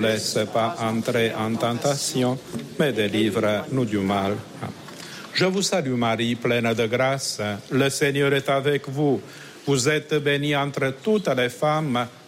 Laisse pas entrer en tentation, mais délivre-nous du mal. Je vous salue Marie, pleine de grâce. Le Seigneur est avec vous. Vous êtes bénie entre toutes les femmes,